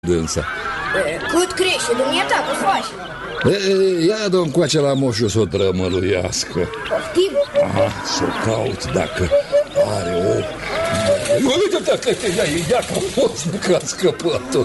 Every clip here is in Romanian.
dânsa. Cât crește, dumneata, cu faci? Ia dă încoace la moșul să o drămăluiască. Poftim? Aha, să o caut dacă are o... Uite, ia că a fost că a scăpat-o.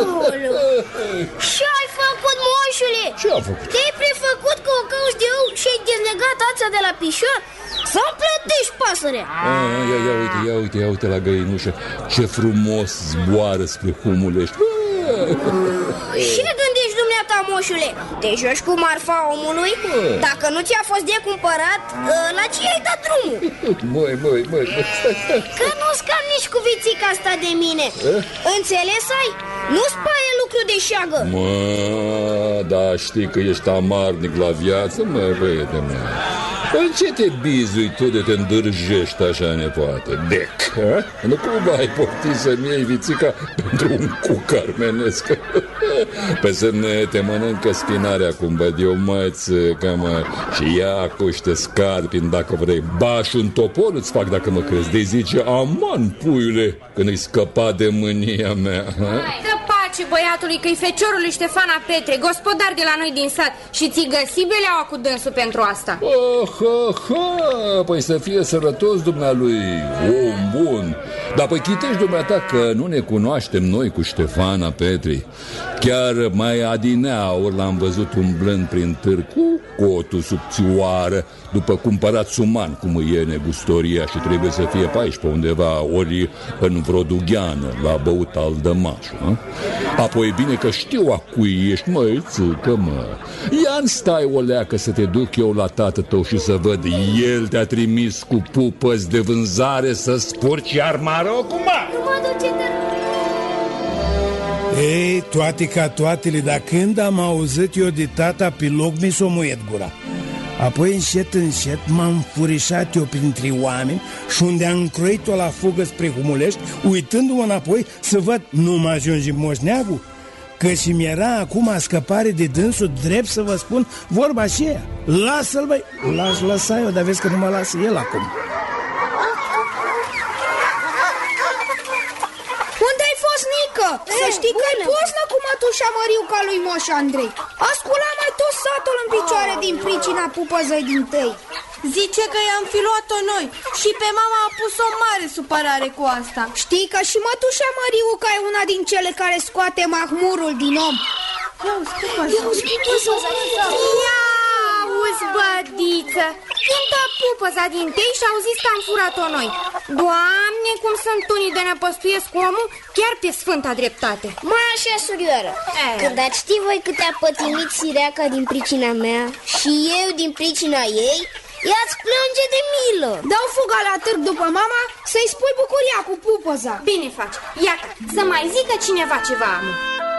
Ce-ai făcut, moșule? Ce-a făcut? Te-ai prefăcut că o cauți de ou și ai dezlegat ața de la pișor? Să-mi plătești pasărea. Ia uite la găinușă. Ce frumos zboară spre Humulești. Ce gândești dumneata, moșule? Te joci cu marfa omului? Dacă nu ți-a fost de cumpărat, la ce ai dat drumul? Măi, stai. Că nu-ți cam nici cu vițica asta de mine. Înțeles ai? Nu-ți paie lucru de șeagă. Da, știi că ești amarnic la viață, băiete mea. În ce te bizui tu de te îndârjești așa, nepoate? Dec, ha? Nu cumva ai poftit să-mi iei vițica pentru un cuc armenesc? Pe semne te mănâncă spinarea, cum văd eu, mățică, mă. Și ia cuște scarpin dacă vrei. Baș un topor îți fac dacă mă crezi. De zice, aman, puiule, când îi scăpa de mânia mea. Dă pace băiatului că-i feciorul lui Ștefana Petre, gospodar de la noi din sat. Și ți-i găsi beleaua cu dânsul pentru asta. Păi să fie sărătos dumnealui, om bun. Dar păi chitești dumneata că nu ne cunoaștem noi cu Ștefana Petri. Chiar mai adineauri l-am văzut umblând prin târg cu cotul subțioară, după cumpărat suman, cum e negustoria, și trebuie să fie pe aici, pe undeva, ori în vreo dugheană, la băut al dămașul. Apoi bine că știu a cui ești, măițucă, mă. Ia-n stai o leacă să te duc eu la tată tău și să văd. El te-a trimis cu pupăți de vânzare să spurci iar Marocul, mă! Ei, toate ca toatele, dar când am auzit eu de tata pe loc, mi s-o muiet gura. Apoi încet m-am furișat eu printre oameni și unde am croit-o la fugă spre Humulești, uitându-mă înapoi să văd, nu mă ajunge moșneagul, că și mi-era acum scăpare de dânsul, drept să vă spun vorba aceea. Lasă-l, băi! L-aș lăsa eu, dar vezi că nu mă lasă el acum. Unde-ai fost, Nică? Să știi că-i poznă cu mătușa Măriuca lui Moș Andrei. A sculat mai tot satul în picioare din pricina pupăzăi din tăi. Zice că i-am fi luat-o noi și pe mama a pus o mare supărare cu asta. Știi că și mătușa Măriuca e una din cele care scoate mahmurul din om. Ia auzi, bădiță, cântă pupăza din tei și au zis că am furat-o noi. Doamne, cum sunt unii de nepăstuiesc omul, chiar pe sfânta dreptate. Mai așa, surioară, când ați ști voi cât a pătimit sireaca din pricina mea și eu din pricina ei, ea-ți plânge de milă. Dau fuga la târg după mama să-i spui bucuria cu pupăza. Bine faci, iată, să mai zică cineva ceva, amu.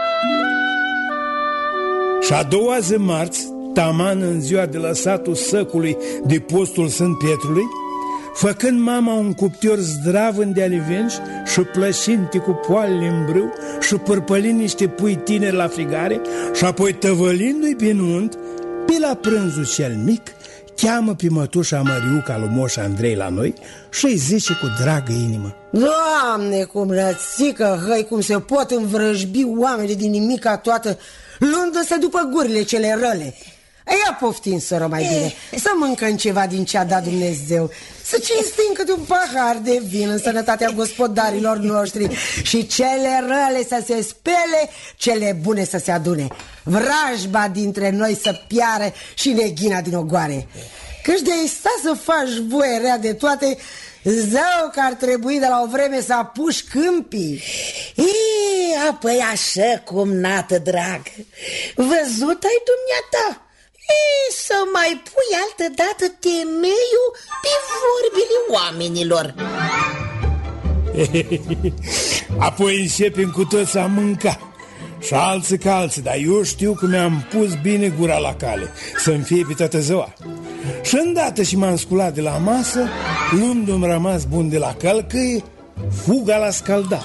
Și a doua zi marți, taman în ziua de lăsatul săcului de postul Sfânt Pietrului, făcând mama un cuptor zdravân de alivenci și plășinte cu poalele în brâu și pârpălind niște pui tineri la frigare și apoi tăvălindu-i pe nunt, pe la prânzul cel mic, cheamă pe mătușa Măriuca lui Moș Andrei la noi și îi zice cu dragă inimă: Doamne, cum rățică, hăi, cum se pot învrăjbi oamenii din nimica toată, luându-se după gurile cele răle. Ia poftim, soră, mai bine, să mâncăm ceva din ce a dat Dumnezeu, să cinstim câte un pahar de vin în sănătatea gospodarilor noștri și cele răle să se spele, cele bune să se adune, vrajba dintre noi să piară și neghina din ogoare. Căci de-ai sta să faci voie rea de toate, zău că ar trebui de la o vreme să apuci câmpii. Apoi așa cum, nată dragă, văzut ai dumneata? Să mai pui altă dată temeiul pe vorbile oamenilor. Apoi începem cu toți a mânca, și alții ca alții, dar eu știu că mi-am pus bine gura la cale să-mi fie pe toată ziua. Și îndată și m-am sculat de la masă, luându-mi rămas bun de la călcâie, fuga la scaldat.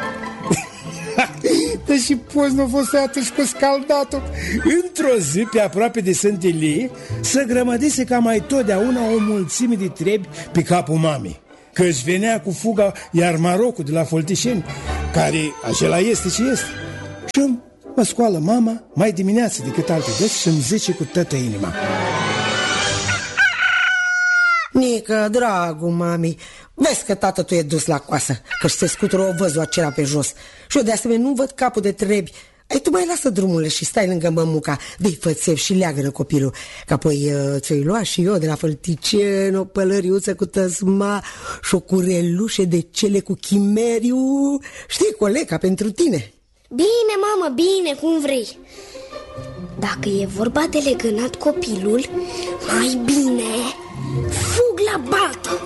Deși poți nu fost atât și cu scaldatul. Într-o zi, pe aproape de Sântelie, se grămădise ca mai totdeauna o mulțime de trebi pe capul mamei, că-și venea cu fuga iar Marocul de la Foltișeni, care acela este ce este. Și mă scoală mama mai dimineață decât alte dăți și îmi zice cu toată inima: Nică, dragul mami, vezi că tată tu e dus la coasă, că-și se scutură o văzul acela pe jos. Și eu de asemenea nu văd capul de trebi. Ai, tu mai lasă drumurile și stai lângă mămuca, dă-i fățev și leagă-nă copilul, că apoi ți-o-i lua și eu de la fălticen o pălăriuță cu tăsma și o curelușe de cele cu chimeriu. Știi, coleca, pentru tine. Bine, mamă, bine, cum vrei. Dacă e vorba de legănat copilul, mai bine fug la baltă.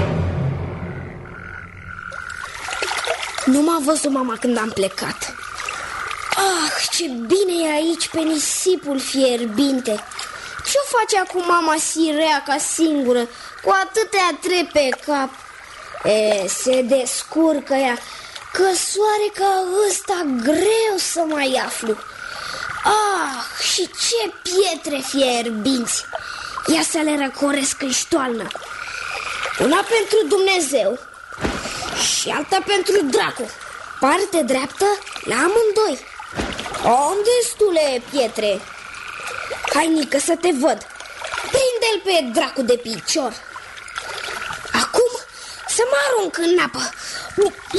Nu m-a văzut mama când am plecat. Ah, ce bine e aici pe nisipul fierbinte. Ce-o face acum mama sireaca singură, cu atâtea trepe pe cap? Se descurcă ea, că soare ca ăsta greu să mai aflu. Ah, și ce pietre fierbinți! Ia să le răcoresc în ștoalnă. Una pentru Dumnezeu și alta pentru dracu. Parte dreaptă la amândoi. Am destule pietre. Hai, Nică, să te văd. Prinde-l pe dracu de picior. Acum să mă arunc în apă.